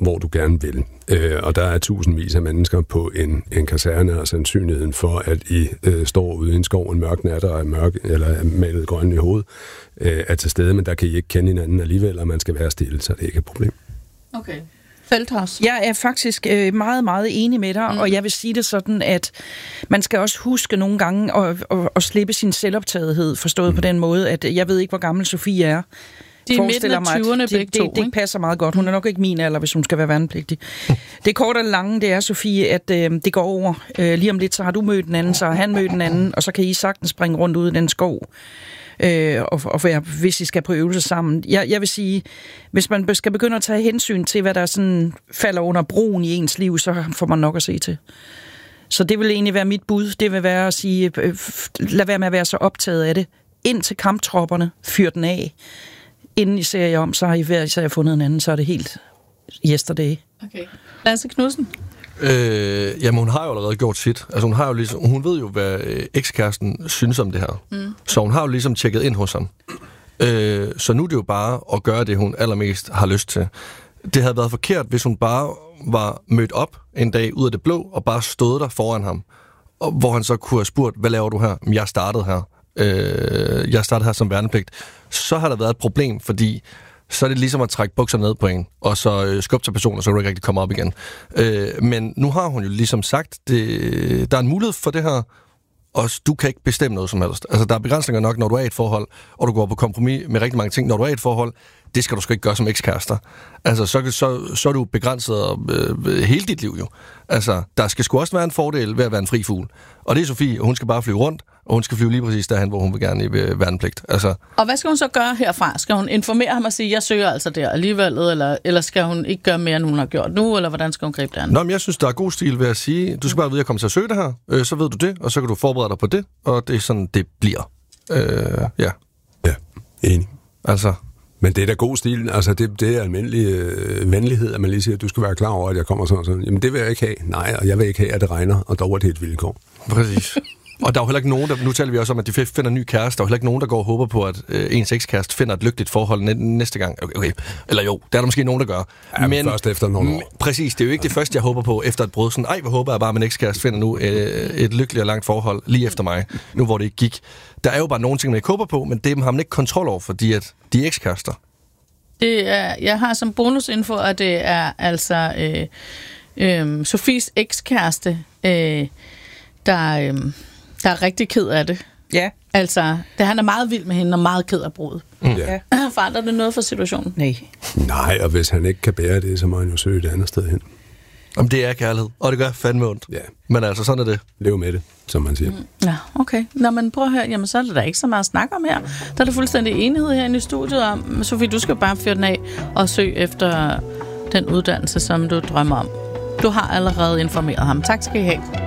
hvor du gerne vil. Og der er tusindvis af mennesker på en kaserne, og sandsynligheden for, at I står ude i en skov en mørk nat og er mørk, eller er malet grøn i hovedet, er til stede, men der kan I ikke kende hinanden alligevel, og man skal være stille, så det er ikke et problem. Okay. Feldhaus. Jeg er faktisk meget, meget enig med dig, og jeg vil sige det sådan, at man skal også huske nogle gange at slippe sin selvoptagethed, forstået på den måde, at jeg ved ikke, hvor gammel Sofie er. De er midten af 20'erne begge to. Det passer meget godt. Hun er nok ikke min alder, hvis hun skal være værnepligtig. Det korte og lange, det er, Sofie, at det går over. Lige om lidt, så har du mødt den anden, så har han mødt den anden, og så kan I sagtens springe rundt ud i den skov. Hvis I skal på øvelser sammen. Jeg vil sige, hvis man skal begynde at tage hensyn til, hvad der sådan falder under broen i ens liv, så får man nok at se til. Så det vil egentlig være mit bud. Det vil være at sige, lad være med at være så optaget af det. Ind til kamptropperne, fyr den af. Inden I ser jer om, så har jeg fundet en anden, så er det helt yesterday. Okay. Lasse Knudsen? Jamen, hun har jo allerede gjort sit. Altså, hun ved jo, hvad ekskæresten synes om det her. Så hun har jo ligesom tjekket ind hos ham. Så nu er det jo bare at gøre det, hun allermest har lyst til. Det havde været forkert, hvis hun bare var mødt op en dag ud af det blå, og bare stod der foran ham. Og hvor han så kunne have spurgt, hvad laver du her? Jeg startede her. Jeg startede her som værnepligt. Så har der været et problem, fordi så er det ligesom at trække bukserne ned på en, og så skubbe til personen, så kan du ikke rigtig komme op igen. Men nu har hun jo ligesom sagt, der er en mulighed for det her, og du kan ikke bestemme noget som helst. Altså, der er begrænsninger nok, når du er i et forhold, og du går på kompromis med rigtig mange ting. Når du er i et forhold, det skal du sgu ikke gøre som ekskærester. Altså, så er du begrænset hele dit liv jo. Altså, der skal sgu også være en fordel ved at være en fri fugl. Og det er Sofie, og hun skal bare flyve rundt, og hun skal flyve lige præcis derhen, hvor hun vil gerne i værnepligt. Altså. Og hvad skal hun så gøre herfra? Skal hun informere ham og sige, jeg søger altså der alligevel, eller skal hun ikke gøre mere, end hun har gjort nu, eller hvordan skal hun gribe det an? Nå, men jeg synes, der er god stil ved at sige, du skal bare vide, at jeg kommer til at søge det her, så ved du det, og så kan du forberede dig på det, og det er sådan, det bliver. Ja. Ja, enig. Altså. Men det er da god stil. Altså, det er almindelig venlighed, at man lige siger, at du skal være klar over, at jeg kommer sådan. Jamen, det vil jeg ikke have. Nej, og jeg vil ikke have, at det regner, og dog er det et vilkår. Præcis. Og der er jo heller ikke nogen, nu taler vi også om, at de finder en ny kæreste. Der er jo heller ikke nogen, der går og håber på, at ens ekskæreste finder et lykkeligt forhold næste gang. Okay. Eller jo, der er der måske nogen, der gør. Ja, men først efter nogle år. Præcis, det er jo ikke det første, jeg håber på efter et brud. Sådan, hvor håber jeg bare, at min ekskæreste finder nu et lykkeligt og langt forhold lige efter mig, nu hvor det ikke gik. Der er jo bare nogle ting, man ikke håber på, men det har man ikke kontrol over, fordi at de er ekskærester. Jeg har som bonusinfo, at det er altså Sofies ekskæreste, der er rigtig ked af det. Ja. Altså, han er meget vild med hende og meget ked af bruddet. Ja. Forandrer det noget for situationen? Nej, og hvis han ikke kan bære det, så må han jo søge et andet sted hen. Om det er kærlighed, og det gør fandme ondt. Ja. Men altså, sådan er det. Lev med det, som man siger. Ja, okay. Nå, men prøv at høre, jamen så er det da ikke så meget at snakke om her. Der er der fuldstændig enighed herinde i studiet om, Sofie, du skal bare fyre den af og søge efter den uddannelse, som du drømmer om. Du har allerede informeret ham. Tak skal I have.